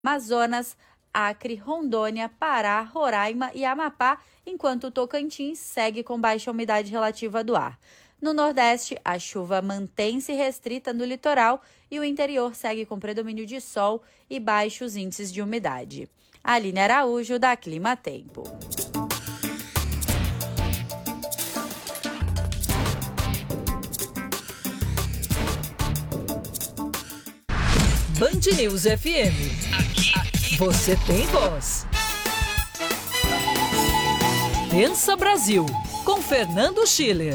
Amazonas, Acre, Rondônia, Pará, Roraima e Amapá, enquanto o Tocantins segue com baixa umidade relativa do ar. No Nordeste, a chuva mantém-se restrita no litoral e o interior segue com predomínio de sol e baixos índices de umidade. Aline Araújo, da Clima Tempo. Band News FM. Aqui você tem voz. Pensa Brasil, com Fernando Schiller.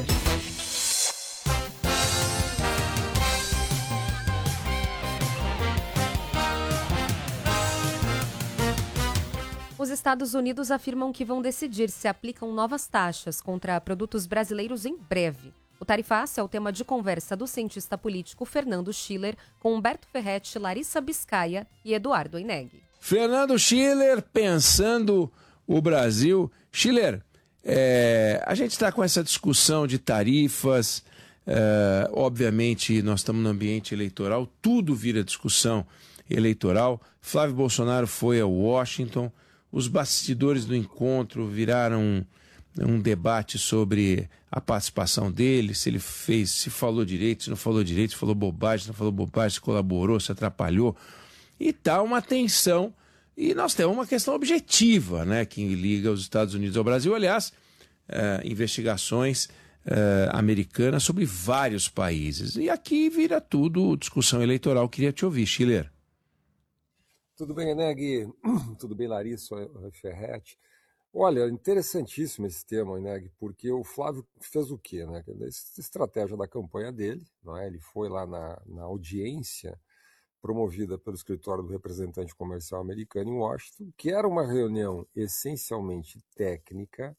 Os Estados Unidos afirmam que vão decidir se aplicam novas taxas contra produtos brasileiros em breve. O tarifaço é o tema de conversa do cientista político Fernando Schiller com Humberto Ferretti, Larissa Biscaia e Eduardo Oineg. Fernando Schiller, pensando o Brasil. Schiller, a gente está com essa discussão de tarifas, obviamente nós estamos no ambiente eleitoral, tudo vira discussão eleitoral. Flávio Bolsonaro foi a Washington, os bastidores do encontro viraram um debate sobre a participação dele, se ele fez, se falou direito, se não falou direito, se falou bobagem, se não falou bobagem, se colaborou, se atrapalhou. E tá uma tensão. E nós temos uma questão objetiva, né, que liga os Estados Unidos ao Brasil. Aliás, investigações americanas sobre vários países. E aqui vira tudo discussão eleitoral. Queria te ouvir, Schiller. Tudo bem, Eneg? Tudo bem, Larissa Ferretti? Olha, interessantíssimo esse tema, Eneg, porque o Flávio fez o quê, né? Essa estratégia da campanha dele, não é? Ele foi lá na audiência promovida pelo escritório do representante comercial americano em Washington, que era uma reunião essencialmente técnica,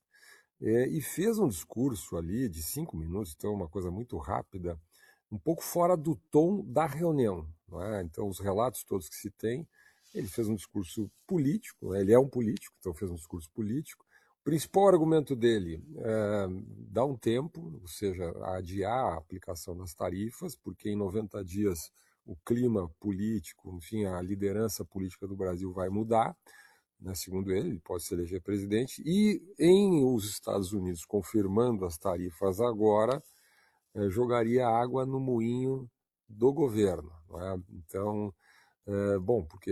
e fez um discurso ali de 5 minutos, então uma coisa muito rápida, um pouco fora do tom da reunião, não é? Então os relatos todos que se tem, ele fez um discurso político, né? Ele é um político, então fez um discurso político. O principal argumento dele é dar um tempo, ou seja, adiar a aplicação das tarifas, porque em 90 dias o clima político, enfim, a liderança política do Brasil vai mudar, né? Segundo ele pode se eleger presidente, e em os Estados Unidos confirmando as tarifas agora, jogaria água no moinho do governo, não é? Então, bom, porque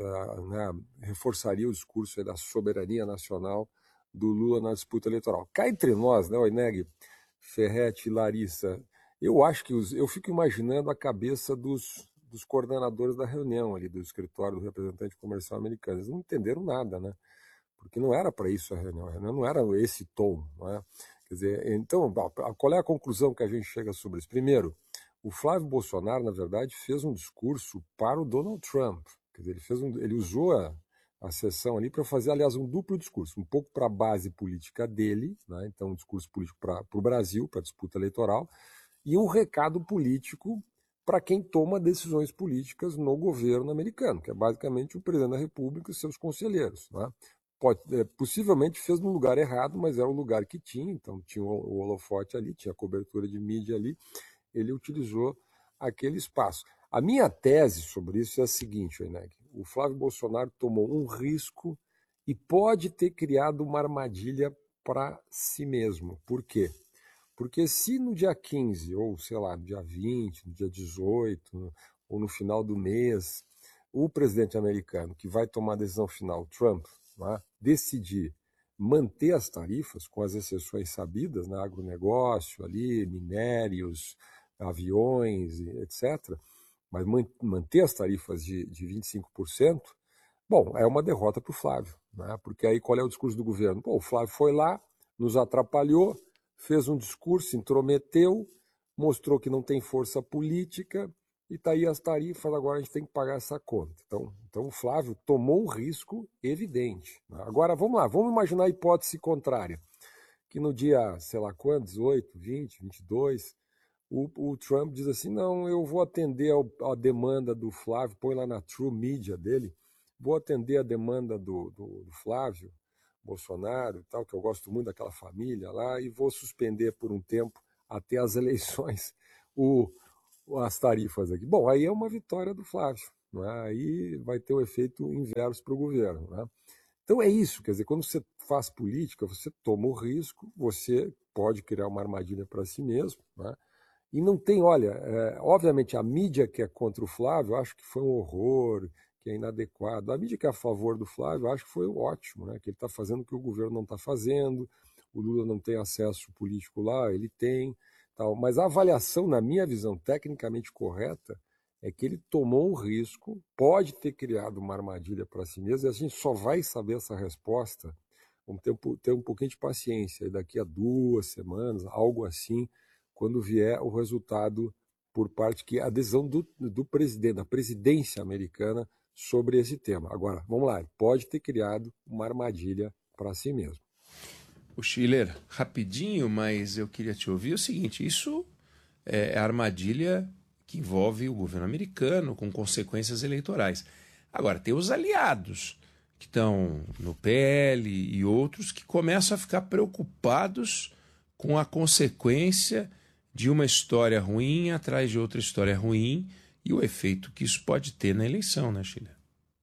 né, reforçaria o discurso da soberania nacional do Lula na disputa eleitoral. Cá entre nós, né, Oineg, Ferretti e Larissa, eu acho que eu fico imaginando a cabeça dos coordenadores da reunião ali, do escritório do representante comercial americano. Eles não entenderam nada, né? Porque não era para isso a reunião não era esse tom, não é? Quer dizer, então, qual é a conclusão que a gente chega sobre isso? Primeiro, o Flávio Bolsonaro, na verdade, fez um discurso para o Donald Trump. Quer dizer, ele usou a sessão ali para fazer, aliás, um duplo discurso, um pouco para a base política dele, né? Então um discurso político para o Brasil, para a disputa eleitoral, e um recado político para quem toma decisões políticas no governo americano, que é basicamente o presidente da República e seus conselheiros, né? Possivelmente fez no lugar errado, mas era o lugar que tinha, então tinha o holofote ali, tinha a cobertura de mídia ali, ele utilizou aquele espaço. A minha tese sobre isso é a seguinte, Oineg, o Flávio Bolsonaro tomou um risco e pode ter criado uma armadilha para si mesmo. Por quê? Porque se no dia 15, ou sei lá, no dia 20, no dia 18, ou no final do mês, o presidente americano, que vai tomar a decisão final, Trump, né, decidir manter as tarifas, com as exceções sabidas, né, agronegócio ali, minérios, aviões, etc., mas manter as tarifas de 25%, bom, é uma derrota para o Flávio, né? Porque aí qual é o discurso do governo? Pô, o Flávio foi lá, nos atrapalhou, fez um discurso, intrometeu, mostrou que não tem força política, e está aí as tarifas, agora a gente tem que pagar essa conta. Então o Flávio tomou um risco evidente, né? Agora vamos lá, vamos imaginar a hipótese contrária, que no dia, sei lá quando, 18, 20, 22, o Trump diz assim, não, eu vou atender a demanda do Flávio, põe lá na True Media dele, vou atender a demanda do Flávio Bolsonaro e tal, que eu gosto muito daquela família lá, e vou suspender por um tempo, até as eleições, as tarifas aqui. Bom, aí é uma vitória do Flávio, não é? Aí vai ter um efeito inverso para o governo, né? Então é isso, quer dizer, quando você faz política, você toma o risco, você pode criar uma armadilha para si mesmo, né? E não tem, olha, obviamente a mídia que é contra o Flávio, eu acho que foi um horror, que é inadequado. A mídia que é a favor do Flávio, eu acho que foi ótimo, né? Que ele está fazendo o que o governo não está fazendo, o Lula não tem acesso político lá, ele tem, tal. Mas a avaliação, na minha visão, tecnicamente correta, é que ele tomou um risco, pode ter criado uma armadilha para si mesmo, e a gente só vai saber essa resposta, vamos ter um pouquinho de paciência, daqui a 2 semanas, algo assim, quando vier o resultado por parte que a adesão do presidente, da presidência americana sobre esse tema. Agora, vamos lá, ele pode ter criado uma armadilha para si mesmo. O Schiller, rapidinho, mas eu queria te ouvir o seguinte, isso é armadilha que envolve o governo americano com consequências eleitorais. Agora, tem os aliados que estão no PL e outros que começam a ficar preocupados com a consequência de uma história ruim atrás de outra história ruim e o efeito que isso pode ter na eleição, né, Schiller?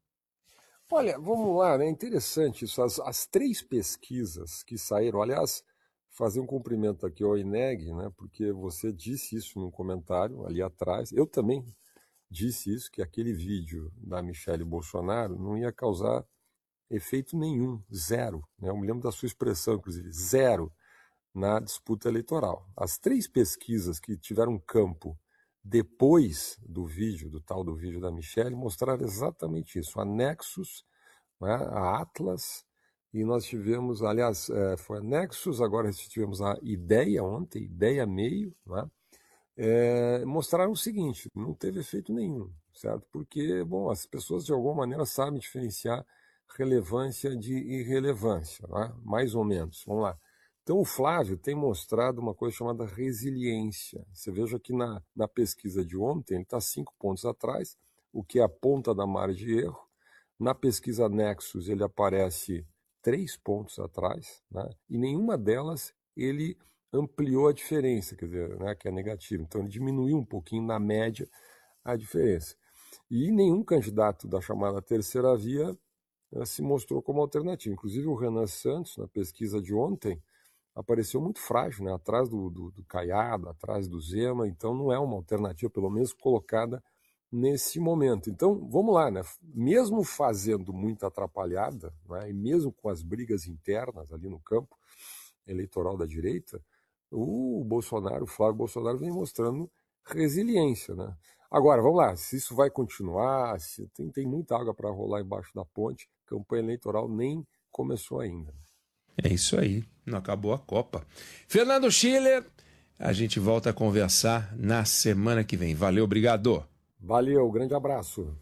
Olha, vamos lá, né? Interessante isso. As 3 pesquisas que saíram, aliás, fazer um cumprimento aqui ao INEG, né? Porque você disse isso num comentário ali atrás. Eu também disse isso, que aquele vídeo da Michelle Bolsonaro não ia causar efeito nenhum, zero. Né? Eu me lembro da sua expressão, inclusive, zero na disputa eleitoral. As 3 pesquisas que tiveram campo depois do vídeo, do tal do vídeo da Michelle, mostraram exatamente isso. A Nexus, né, a Atlas, e nós tivemos, aliás, foi a Nexus, agora tivemos a Ideia ontem, Ideia Meio, né, mostraram o seguinte, não teve efeito nenhum, certo? Porque, bom, as pessoas de alguma maneira sabem diferenciar relevância de irrelevância, né? Mais ou menos, vamos lá. Então o Flávio tem mostrado uma coisa chamada resiliência. Você veja que na pesquisa de ontem ele está 5 pontos atrás, o que é a ponta da margem de erro. Na pesquisa Nexus ele aparece 3 pontos atrás, né? E nenhuma delas ele ampliou a diferença, quer dizer, né, que é negativa. Então ele diminuiu um pouquinho na média a diferença. E nenhum candidato da chamada terceira via se mostrou como alternativa. Inclusive o Renan Santos, na pesquisa de ontem, apareceu muito frágil, né? Atrás do Caiado, atrás do Zema, então não é uma alternativa, pelo menos colocada nesse momento. Então, vamos lá, né? Mesmo fazendo muita atrapalhada, né? E mesmo com as brigas internas ali no campo eleitoral da direita, o Flávio Bolsonaro vem mostrando resiliência, né? Agora, vamos lá, se isso vai continuar, se tem muita água para rolar embaixo da ponte, campanha eleitoral nem começou ainda. É isso aí, não acabou a Copa. Fernando Schiller, a gente volta a conversar na semana que vem. Valeu, obrigado. Valeu, grande abraço.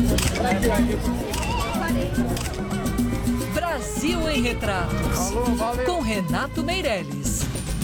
Brasil em Retratos, com Renato Meirelles.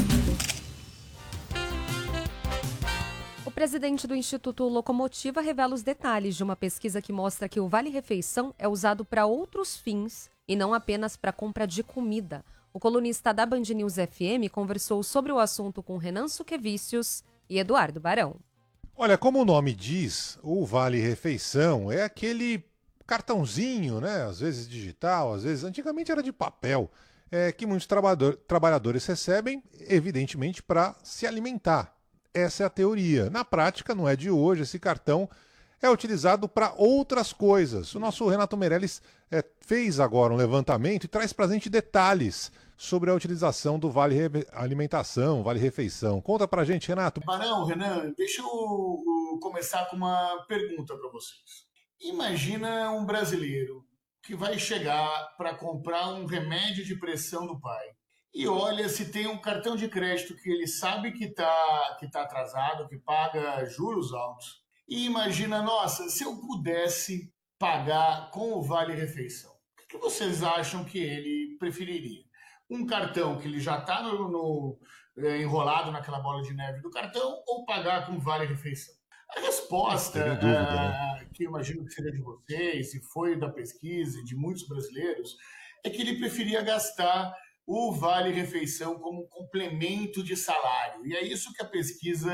O presidente do Instituto Locomotiva revela os detalhes de uma pesquisa que mostra que o Vale Refeição é usado para outros fins e não apenas para compra de comida. O colunista da Band News FM conversou sobre o assunto com Renan Suquevicius e Eduardo Barão. Olha, como o nome diz, o Vale Refeição é aquele cartãozinho, né? Às vezes digital, às vezes antigamente era de papel, que muitos trabalhadores recebem, evidentemente, para se alimentar. Essa é a teoria. Na prática, não é de hoje, esse cartão é utilizado para outras coisas. O nosso Renato Meirelles fez agora um levantamento e traz para a gente detalhes sobre a utilização do Vale Alimentação, Vale Refeição. Conta para a gente, Renato. Barão, Renan, deixa eu começar com uma pergunta para vocês. Imagina um brasileiro que vai chegar para comprar um remédio de pressão do pai e olha se tem um cartão de crédito que ele sabe que tá atrasado, que paga juros altos. E imagina, nossa, se eu pudesse pagar com o Vale Refeição, o que vocês acham que ele preferiria? Um cartão que ele já está enrolado naquela bola de neve do cartão ou pagar com o Vale Refeição? A resposta, que eu imagino que seria de vocês, e foi da pesquisa e de muitos brasileiros, é que ele preferia gastar o Vale Refeição como um complemento de salário. E é isso que a pesquisa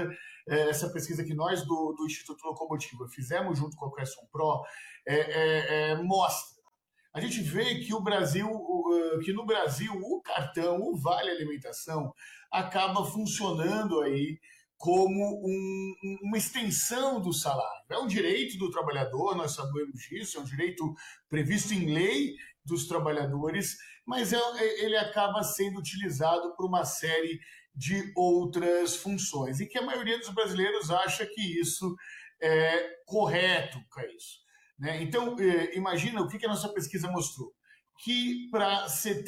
essa pesquisa que nós do Instituto Locomotiva fizemos junto com a Cresson Pro, mostra. A gente vê que no Brasil o cartão, o Vale Alimentação, acaba funcionando aí como uma extensão do salário. É um direito do trabalhador, nós sabemos disso, é um direito previsto em lei dos trabalhadores, mas ele acaba sendo utilizado por uma série de outras funções, e que a maioria dos brasileiros acha que isso é correto, Caíso. Né? Então, imagina o que a nossa pesquisa mostrou. Que para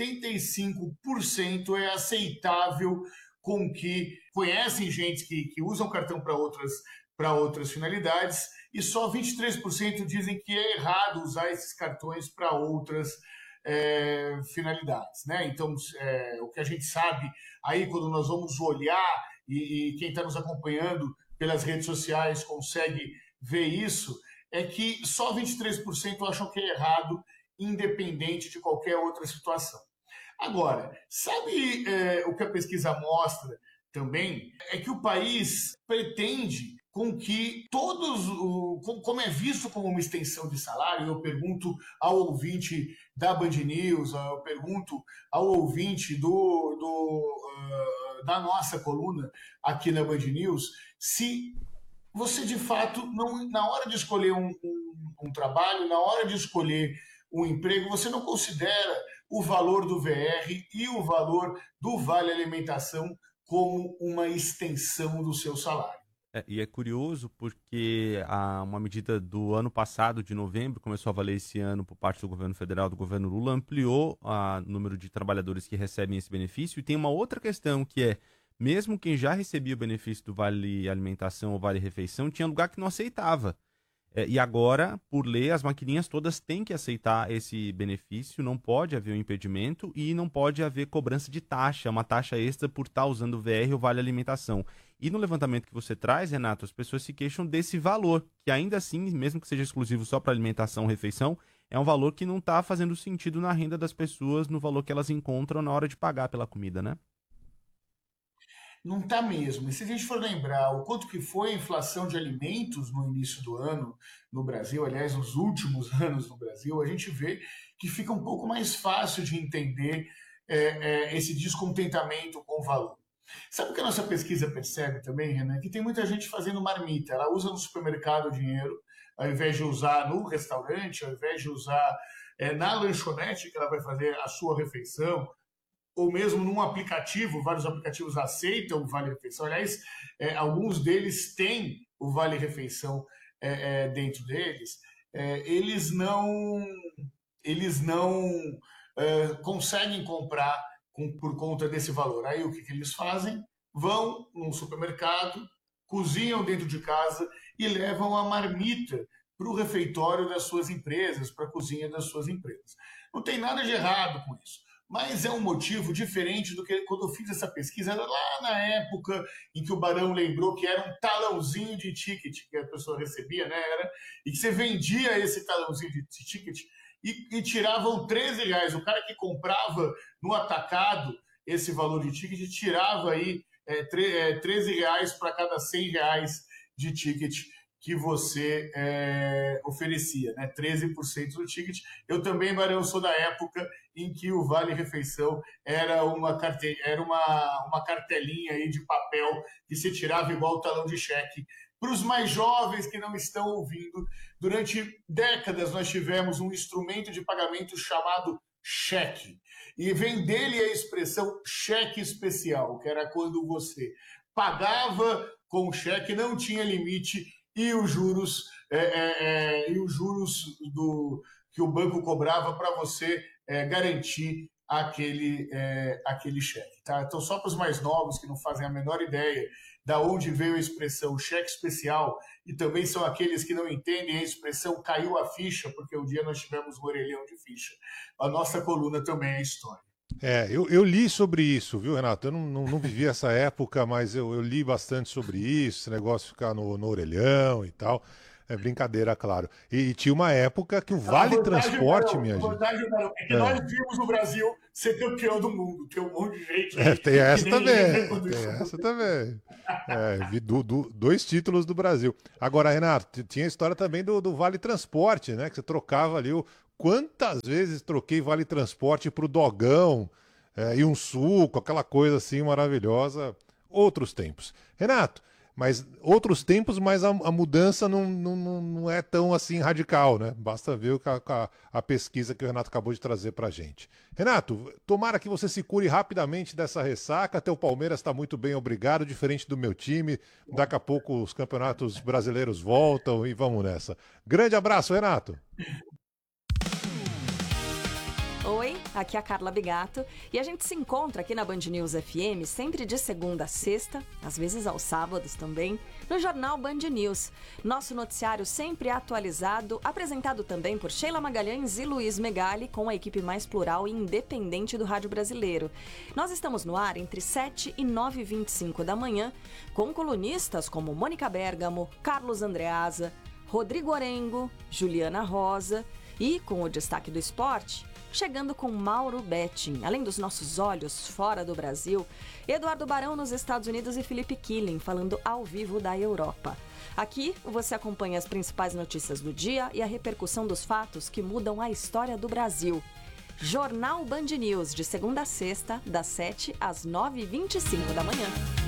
75% é aceitável com que conhecem gente que usam cartão para outras finalidades, e só 23% dizem que é errado usar esses cartões para outras finalidades. Né? Então, o que a gente sabe aí, quando nós vamos olhar, e quem está nos acompanhando pelas redes sociais consegue ver isso, é que só 23% acham que é errado, independente de qualquer outra situação. Agora, sabe o que a pesquisa mostra também? É que o país pretende com que todos, como é visto como uma extensão de salário, eu pergunto ao ouvinte da Band News, eu pergunto ao ouvinte da nossa coluna aqui na Band News, se você de fato, na hora de escolher um trabalho, na hora de escolher um emprego, você não considera o valor do VR e o valor do Vale Alimentação como uma extensão do seu salário. E é curioso porque uma medida do ano passado, de novembro, começou a valer esse ano por parte do governo federal, do governo Lula, ampliou o número de trabalhadores que recebem esse benefício. E tem uma outra questão que é, mesmo quem já recebia o benefício do Vale Alimentação ou Vale Refeição, tinha lugar que não aceitava. E agora, por lei, as maquininhas todas têm que aceitar esse benefício, não pode haver um impedimento e não pode haver cobrança de taxa, uma taxa extra por estar usando o VR ou Vale Alimentação. E no levantamento que você traz, Renato, as pessoas se queixam desse valor, que ainda assim, mesmo que seja exclusivo só para alimentação ou refeição, é um valor que não está fazendo sentido na renda das pessoas, no valor que elas encontram na hora de pagar pela comida, né? Não está mesmo. E se a gente for lembrar o quanto que foi a inflação de alimentos no início do ano no Brasil, aliás, nos últimos anos no Brasil, a gente vê que fica um pouco mais fácil de entender esse descontentamento com o valor. Sabe o que a nossa pesquisa percebe também, Renan? Que tem muita gente fazendo marmita. Ela usa no supermercado o dinheiro, ao invés de usar no restaurante, ao invés de usar na lanchonete que ela vai fazer a sua refeição, ou mesmo num aplicativo, vários aplicativos aceitam o Vale Refeição. Aliás, alguns deles têm o Vale Refeição dentro deles. Eles não conseguem comprar por conta desse valor. Aí o que eles fazem? Vão num supermercado, cozinham dentro de casa e levam a marmita para o refeitório das suas empresas, para a cozinha das suas empresas. Não tem nada de errado com isso. Mas é um motivo diferente do que quando eu fiz essa pesquisa, lá na época em que o Barão lembrou que era um talãozinho de ticket que a pessoa recebia, né? E que você vendia esse talãozinho de ticket e tiravam R$13. O cara que comprava no atacado esse valor de ticket tirava aí R$13 para cada R$100 de ticket que você oferecia, né? 13% do ticket. Eu também, Barão, sou da época em que o Vale Refeição era uma cartelinha aí de papel que se tirava igual o talão de cheque. Para os mais jovens que não estão ouvindo, durante décadas nós tivemos um instrumento de pagamento chamado cheque. E vem dele a expressão cheque especial, que era quando você pagava com cheque, não tinha limite, e os juros que o banco cobrava para você garantir aquele cheque. Tá? Então, só para os mais novos que não fazem a menor ideia da onde veio a expressão cheque especial, e também são aqueles que não entendem a expressão caiu a ficha, porque um dia nós tivemos um orelhão de ficha. A nossa coluna também é história. Eu li sobre isso, viu, Renato? Eu não vivi essa época, mas eu li bastante sobre isso, esse negócio de ficar no orelhão e tal. É brincadeira, claro. E tinha uma época que o Vale Transporte, minha gente. É que nós vimos o Brasil ser campeão do mundo. Tem um monte de gente. Tem essa também. Vi dois títulos do Brasil. Agora, Renato, tinha a história também do Vale Transporte, né? Que você trocava ali Quantas vezes troquei Vale Transporte pro Dogão e um suco, aquela coisa assim maravilhosa. Outros tempos. Renato, mas outros tempos, mas a mudança não é tão assim radical, né? Basta ver a pesquisa que o Renato acabou de trazer pra gente. Renato, tomara que você se cure rapidamente dessa ressaca. Teu Palmeiras está muito bem, obrigado, diferente do meu time. Daqui a pouco os campeonatos brasileiros voltam e vamos nessa. Grande abraço, Renato. Oi, aqui é a Carla Bigato e a gente se encontra aqui na Band News FM sempre de segunda a sexta, às vezes aos sábados também, no Jornal Band News. Nosso noticiário sempre atualizado, apresentado também por Sheila Magalhães e Luiz Megali, com a equipe mais plural e independente do rádio brasileiro. Nós estamos no ar entre 7 e 9h25 da manhã, com colunistas como Mônica Bergamo, Carlos Andreasa, Rodrigo Orengo, Juliana Rosa e, com o destaque do esporte, chegando com Mauro Betting, além dos nossos olhos fora do Brasil, Eduardo Barão nos Estados Unidos e Felipe Killing falando ao vivo da Europa. Aqui você acompanha as principais notícias do dia e a repercussão dos fatos que mudam a história do Brasil. Jornal Band News, de segunda a sexta, das 7 às 9h25 da manhã.